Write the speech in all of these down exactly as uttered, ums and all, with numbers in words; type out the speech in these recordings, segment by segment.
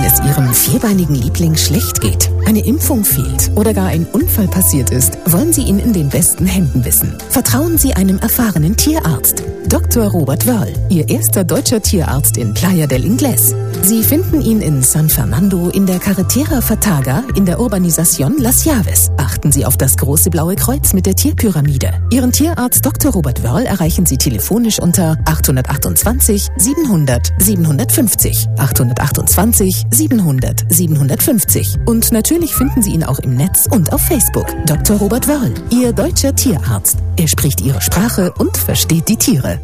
es Ihrem vierbeinigen Liebling schlecht geht, eine Impfung fehlt oder gar ein Unfall passiert ist, wollen Sie ihn in den besten Händen wissen. Vertrauen Sie einem erfahrenen Tierarzt. Doktor Robert Wörl, Ihr erster deutscher Tierarzt in Playa del Inglés. Sie finden ihn in San Fernando, in der Carretera Fataga, in der Urbanización Las Llaves. Achten Sie auf das große blaue Kreuz mit der Tierpyramide. Ihren Tierarzt Doktor Robert Wörl erreichen Sie telefonisch unter acht achtundzwanzig siebenhundert siebenhundertfünfzig. acht achtundzwanzig siebenhundert siebenhundertfünfzig. Und natürlich finden Sie ihn auch im Netz und auf Facebook. Doktor Robert Wörl, Ihr deutscher Tierarzt. Er spricht Ihre Sprache und versteht die Tiere.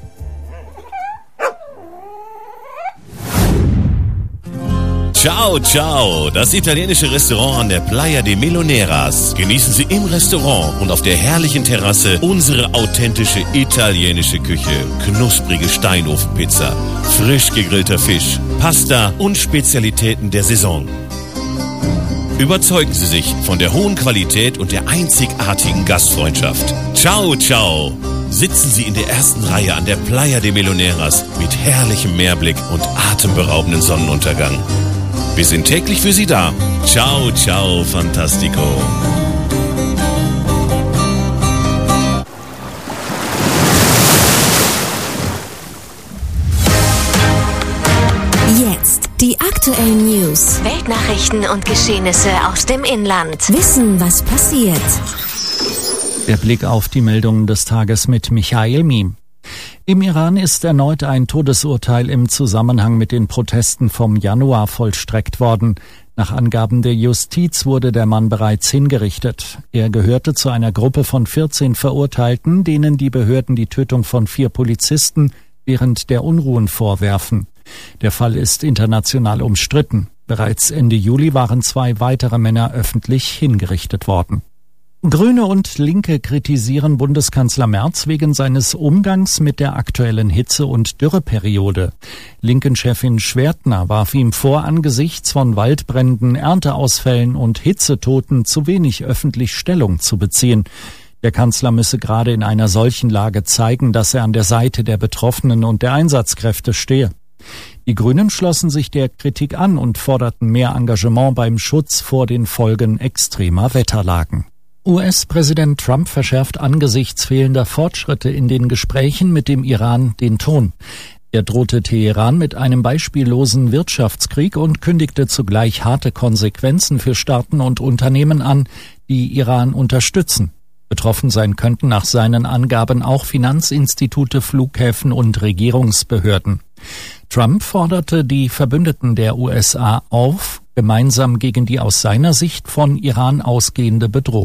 Ciao, ciao, das italienische Restaurant an der Playa de Meloneras. Genießen Sie im Restaurant und auf der herrlichen Terrasse unsere authentische italienische Küche. Knusprige Steinofenpizza, frisch gegrillter Fisch, Pasta und Spezialitäten der Saison. Überzeugen Sie sich von der hohen Qualität und der einzigartigen Gastfreundschaft. Ciao, ciao. Sitzen Sie in der ersten Reihe an der Playa de Meloneras mit herrlichem Meerblick und atemberaubendem Sonnenuntergang. Wir sind täglich für Sie da. Ciao, ciao, fantastico. Jetzt die aktuellen News. Weltnachrichten und Geschehnisse aus dem Inland. Wissen, was passiert. Der Blick auf die Meldungen des Tages mit Michael Miem. Im Iran ist erneut ein Todesurteil im Zusammenhang mit den Protesten vom Januar vollstreckt worden. Nach Angaben der Justiz wurde der Mann bereits hingerichtet. Er gehörte zu einer Gruppe von vierzehn Verurteilten, denen die Behörden die Tötung von vier Polizisten während der Unruhen vorwerfen. Der Fall ist international umstritten. Bereits Ende Juli waren zwei weitere Männer öffentlich hingerichtet worden. Grüne und Linke kritisieren Bundeskanzler Merz wegen seines Umgangs mit der aktuellen Hitze- und Dürreperiode. Linken-Chefin Schwertner warf ihm vor, angesichts von Waldbränden, Ernteausfällen und Hitzetoten zu wenig öffentlich Stellung zu beziehen. Der Kanzler müsse gerade in einer solchen Lage zeigen, dass er an der Seite der Betroffenen und der Einsatzkräfte stehe. Die Grünen schlossen sich der Kritik an und forderten mehr Engagement beim Schutz vor den Folgen extremer Wetterlagen. U S-Präsident Trump verschärft angesichts fehlender Fortschritte in den Gesprächen mit dem Iran den Ton. Er drohte Teheran mit einem beispiellosen Wirtschaftskrieg und kündigte zugleich harte Konsequenzen für Staaten und Unternehmen an, die Iran unterstützen. Betroffen sein könnten nach seinen Angaben auch Finanzinstitute, Flughäfen und Regierungsbehörden. Trump forderte die Verbündeten der U S A auf, gemeinsam gegen die aus seiner Sicht von Iran ausgehende Bedrohung